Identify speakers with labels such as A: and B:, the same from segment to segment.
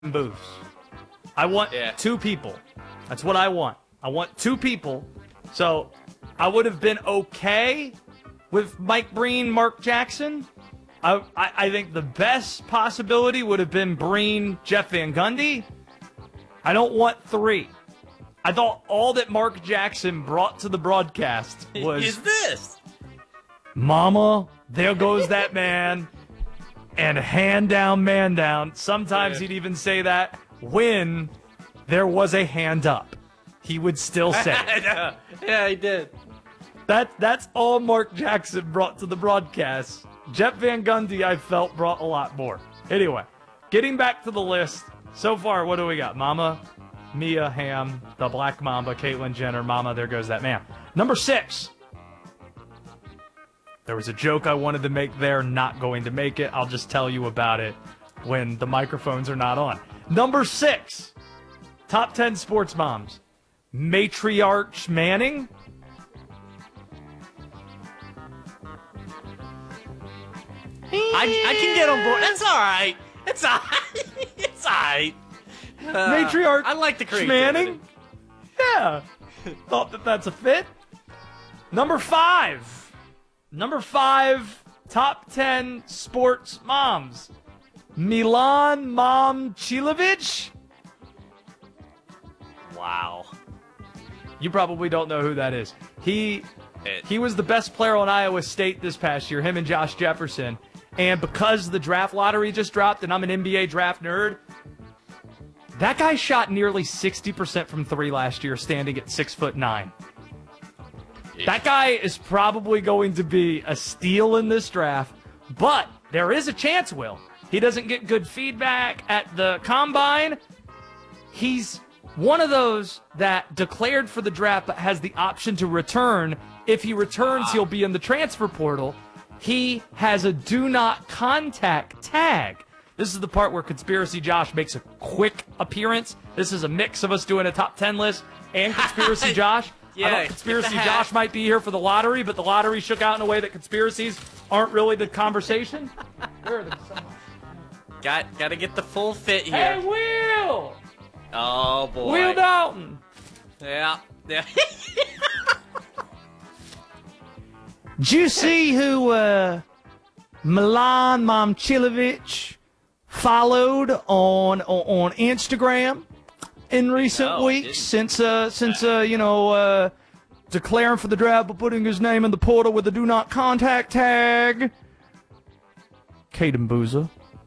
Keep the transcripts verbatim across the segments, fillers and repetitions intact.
A: booths. I want
B: yeah.
A: two people. That's what I want. I want two people. So I would have been okay with Mike Breen, Mark Jackson. I, I, I think the best possibility would have been Breen, Jeff Van Gundy. I don't want three. I thought all that Mark Jackson brought to the broadcast was...
B: Is this?
A: Mama, there goes that man. And hand down, man down. Sometimes
B: Yeah.
A: he'd even say that when there was a hand up. He would still say it.
B: Yeah, he did.
A: That, that's all Mark Jackson brought to the broadcast. Jeff Van Gundy, I felt, brought a lot more. Anyway, getting back to the list. So far, what do we got? Mama, Mia Hamm, the Black Mamba, Caitlyn Jenner, Mama, there goes that man. Number six. There was a joke I wanted to make there, not going to make it. I'll just tell you about it when the microphones are not on. Number six. Top ten sports moms. Matriarch Manning.
B: I, I can get on board. That's all right. It's all right. It's all right. Uh,
A: Matriarch
B: I like the creativity.
A: Manning. Yeah. Thought that that's a fit. Number five. Number five, top ten sports moms. Milan Momcilovic.
B: Wow.
A: You probably don't know who that is. He
B: It,
A: he was the best player on Iowa State this past year, him and Josh Jefferson. And because the draft lottery just dropped and I'm an N B A draft nerd, that guy shot nearly sixty percent from three last year, standing at six foot nine. That guy is probably going to be a steal in this draft, but there is a chance, Will. He doesn't get good feedback at the combine. He's one of those that declared for the draft but has the option to return. If he returns, he'll be in the transfer portal. He has a do not contact tag. This is the part where Conspiracy Josh makes a quick appearance. This is a mix of us doing a top ten list and Conspiracy Josh.
B: Yeah,
A: I thought Conspiracy Josh might be here for the lottery, but the lottery shook out in a way that conspiracies aren't really the conversation. Where are they?
B: got got to get the full fit here.
A: Hey, Will!
B: Oh boy.
A: Will Dalton!
B: Yeah. Yeah.
A: Did you see who uh, Milan Momcilovic followed on, on on Instagram in recent
B: No,
A: weeks
B: didn't.
A: since uh, since uh, you know uh, declaring for the draft but putting his name in the portal with a do not contact tag? Caden Boozer.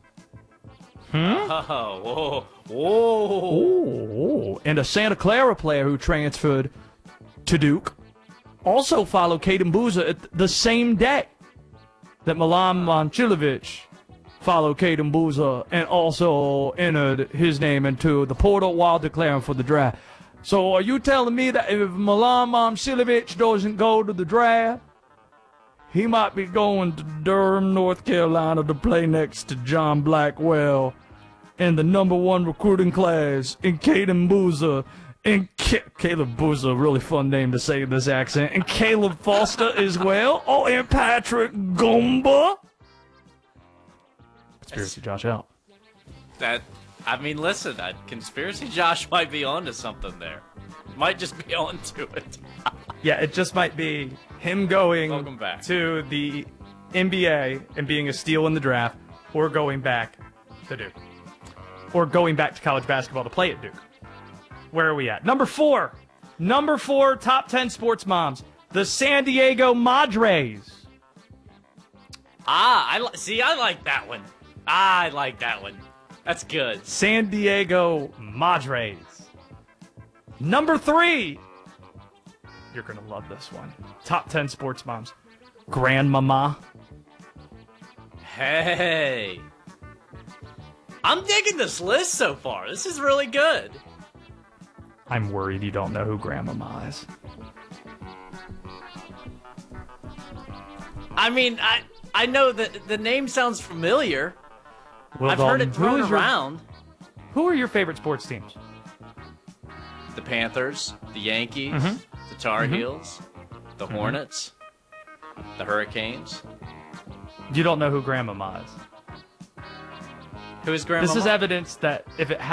B: Oh, whoa, whoa.
A: Oh, and a Santa Clara player who transferred to Duke also followed Caden Boozer at the same day that Milan Momcilovic followed Caden Boozer and also entered his name into the portal while declaring for the draft. So are you telling me that if Milan Momcilovic doesn't go to the draft, he might be going to Durham, North Carolina to play next to John Blackwell in the number one recruiting class, in Caden Boozer, and Ca- Caleb Boozer, really fun name to say in this accent, and Caleb Foster as well. Oh, and Patrick Gomba. Conspiracy Josh out.
B: That, I mean, listen, that Conspiracy Josh might be onto something there. Might just be onto it.
A: Yeah, it just might be him going
B: Welcome back.
A: to the N B A and being a steal in the draft, or going back to Duke. Or going back to college basketball to play at Duke. Where are we at? Number four. Number four, top ten sports moms. The San Diego Madres.
B: Ah, I li- see, I like that one. Ah, I like that one. That's good.
A: San Diego Madres. Number three. You're going to love this one. Top ten sports moms. Grandmama.
B: Hey. I'm digging this list so far. This is really good.
A: I'm worried you don't know who Grandmama is.
B: I mean, I I know that the name sounds familiar.
A: Will
B: I've
A: Dalton,
B: heard it
A: who
B: thrown
A: is your-
B: around.
A: Who are your favorite sports teams?
B: The Panthers, the Yankees,
A: Mhm.
B: the Tar Heels, the Hornets, the Hurricanes.
A: You don't know who Grandmama is.
B: Who is grandma?
A: This is evidence that if it